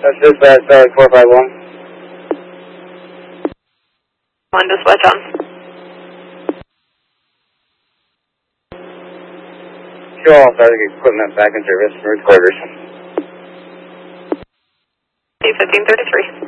That's dispatch, Charlie 451. One dispatch on. Show all starting equipment back in service, route quarters. 1533.